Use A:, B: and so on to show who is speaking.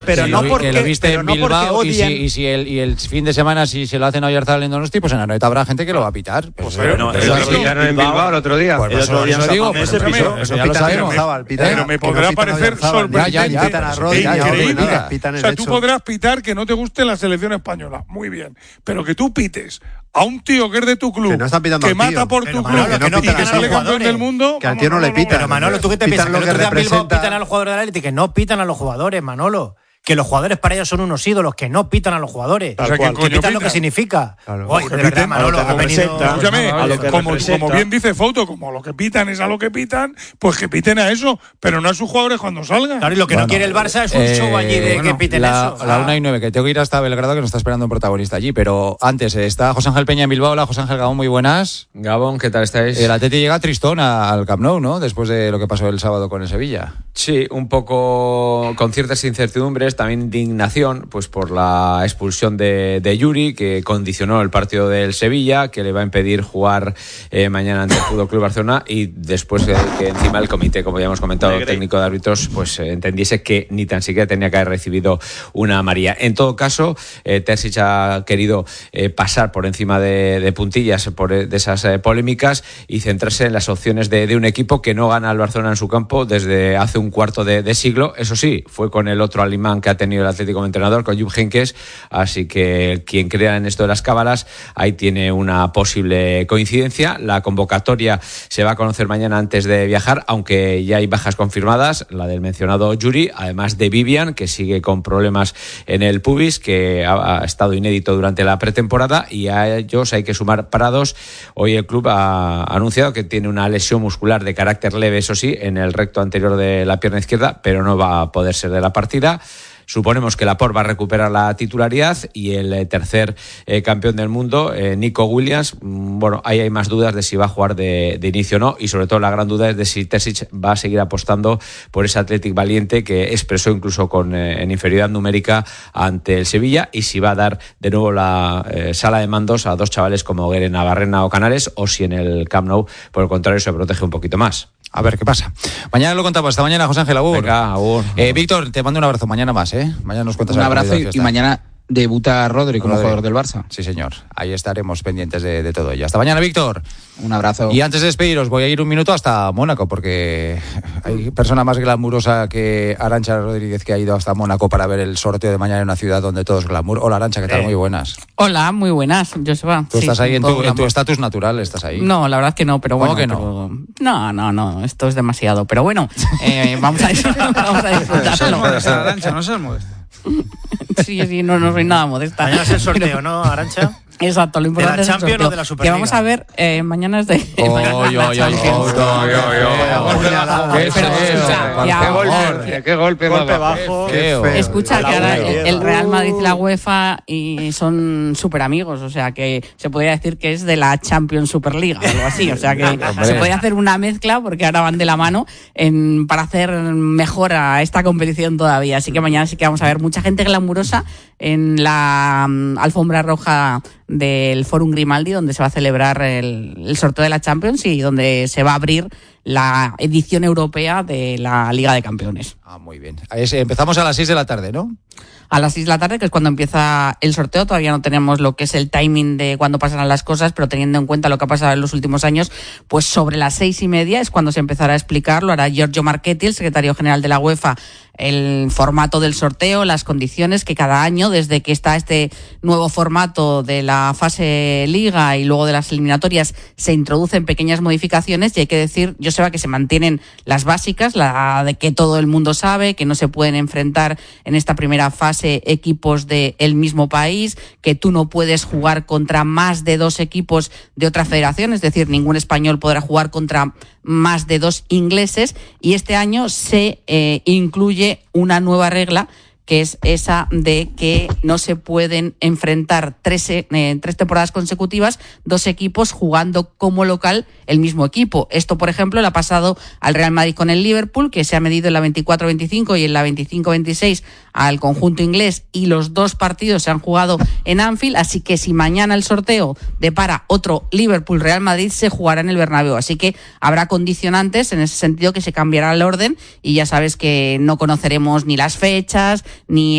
A: Pero
B: sí,
A: no porque
B: que lo viste en Bilbao
A: odien.
B: y el fin de semana si se lo hacen a Oyarzabal en Donosti, pues en Anoeta habrá gente que lo va a pitar. Pues
C: no,
D: Eso lo pillaron en Bilbao el otro día.
B: Pues eso digo, eso ya lo sabemos.
C: Pero me podrá parecer sorprendente.
A: O
C: sea, tú podrás pitar que no te guste la selección española, muy bien, pero que tú pites a un tío que es de tu club, que mata por tu club y que sale campeón del mundo,
D: que al tío no le pitan.
A: Pero Manolo, ¿tú qué te piensas? Que el otro día en Bilbao pitan a los jugadores del Athletic, que no pitan a los jugadores, Manolo. Que los jugadores para ellos son unos ídolos, que no pitan a los jugadores.
C: O sea,
A: que pitan lo que significa.
C: Claro.
A: Oye, de verdad, Manolo, ha venido...
C: Escúchame, como bien dice Fouto, como lo que pitan es a lo que pitan, pues que piten a eso, pero no a sus jugadores cuando salgan.
A: Claro, y lo que no quiere el Barça es un show allí de que piten eso.
B: La 1:09, que tengo que ir hasta Belgrado, que nos está esperando un protagonista allí, pero antes está José Ángel Peña en Bilbao. Hola, José Ángel Gabón, muy buenas.
E: Gabón, ¿qué tal estáis?
B: El Atleti llega tristón al Camp Nou, ¿no? Después de lo que pasó el sábado con el Sevilla.
E: Sí, un poco con ciertas incertidumbres, también indignación, pues por la expulsión de Yuri, que condicionó el partido del Sevilla, que le va a impedir jugar mañana ante el Fútbol Club Barcelona, y después que encima el comité, como ya hemos comentado, técnico de árbitros, pues entendiese que ni tan siquiera tenía que haber recibido una amarilla. En todo caso, Terzic ha querido pasar por encima de puntillas de esas polémicas y centrarse en las opciones de un equipo que no gana al Barcelona en su campo desde hace un cuarto de siglo. Eso sí, fue con el otro alemán que ha tenido el Atlético como entrenador, con Jupp Heynckes, así que quien crea en esto de las cábalas, ahí tiene una posible coincidencia. La convocatoria se va a conocer mañana antes de viajar, aunque ya hay bajas confirmadas, la del mencionado Yuri, además de Vivian, que sigue con problemas en el pubis, que ha estado inédito durante la pretemporada, y a ellos hay que sumar parados. Hoy el club ha anunciado que tiene una lesión muscular de carácter leve, eso sí, en el recto anterior de la pierna izquierda, pero no va a poder ser de la partida. Suponemos que Laporte va a recuperar la titularidad, y el tercer campeón del mundo, Nico Williams, bueno, ahí hay más dudas de si va a jugar de inicio o no, y sobre todo la gran duda es de si Terzic va a seguir apostando por ese Athletic valiente que expresó incluso en inferioridad numérica ante el Sevilla, y si va a dar de nuevo la sala de mandos a dos chavales como Guerre, Navarrena o Canales, o si en el Camp Nou, por el contrario, se protege un poquito más.
B: A ver qué pasa. Mañana lo contamos. Hasta mañana, José Ángel. Agur.
E: Venga, agur.
B: Víctor, te mando un abrazo. Mañana más, ¿eh? Mañana nos cuentas.
F: Un abrazo y mañana debuta Rodri como jugador del Barça.
B: Sí, señor. Ahí estaremos pendientes de todo ello. Hasta mañana, Víctor.
F: Un abrazo.
B: Y antes de despediros, voy a ir un minuto hasta Mónaco, porque hay persona más glamurosa que Arantxa Rodríguez, que ha ido hasta Mónaco para ver el sorteo de mañana en una ciudad donde todo es glamour. Hola, Arantxa, ¿qué tal? Muy buenas.
G: Hola, muy buenas, Joseba.
B: Tú estás ahí en tu estatus natural, estás ahí.
G: No, la verdad que no, pero bueno.
B: ¿Cómo que no?
G: No, esto es demasiado. Pero bueno, vamos a disfrutarlo.
D: Arantxa, no seas modesta.
G: Sí, no soy nada modesta.
A: Mañana es el sorteo, ¿no, Arantxa?
G: Exacto, lo importante
A: es el
G: sorteo.
A: o de la Superliga.
G: Que vamos a ver, mañana es de...
B: Qué golpe
A: bajo.
G: Escucha que ahora el Real Madrid y la UEFA son súper amigos, o sea que se podría decir que es de la Champions Superliga o algo así, o sea que se puede hacer una mezcla porque ahora van de la mano para hacer mejor a esta competición todavía. Así que mañana sí que vamos a ver mucha gente glamurosa en la alfombra roja del Fórum Grimaldi, donde se va a celebrar el sorteo de la Champions y donde se va a abrir la edición europea de la Liga de Campeones.
B: Muy bien. Empezamos a las 6 de la tarde, ¿no?
G: A las 6 de la tarde, que es cuando empieza el sorteo. Todavía no tenemos lo que es el timing de cuándo pasarán las cosas, pero teniendo en cuenta lo que ha pasado en los últimos años, pues sobre las 6:30 es cuando se empezará a explicar. Lo hará Giorgio Marchetti, el secretario general de la UEFA, el formato del sorteo, las condiciones que cada año, desde que está este nuevo formato de la fase Liga y luego de las eliminatorias, se introducen pequeñas modificaciones, y hay que decir, Joseba, que se mantienen las básicas, la de que todo el mundo sabe, que no se pueden enfrentar en esta primera fase equipos del mismo país, que tú no puedes jugar contra más de 2 equipos de otra federación, es decir, ningún español podrá jugar contra más de 2 ingleses, y este año se incluye una nueva regla, que es esa de que no se pueden enfrentar en 3 temporadas consecutivas 2 equipos jugando como local el mismo equipo. Esto, por ejemplo, le ha pasado al Real Madrid con el Liverpool, que se ha medido en la 24-25 y en la 25-26 al conjunto inglés, y los 2 partidos se han jugado en Anfield, así que si mañana el sorteo depara otro Liverpool-Real Madrid, se jugará en el Bernabéu, así que habrá condicionantes en ese sentido, que se cambiará el orden, y ya sabes que no conoceremos ni las fechas, ni